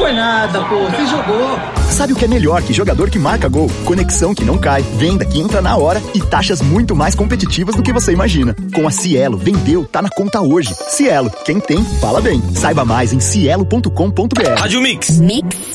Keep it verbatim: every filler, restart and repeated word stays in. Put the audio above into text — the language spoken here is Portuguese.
Foi nada, pô. Você jogou. Sabe o que é melhor que jogador que marca gol? Conexão que não cai, venda que entra na hora e taxas muito mais competitivas do que você imagina. Com a Cielo, vendeu, tá na conta hoje. Cielo, quem tem, fala bem. Saiba mais em cielo ponto com ponto br. Rádio Mix. Mix.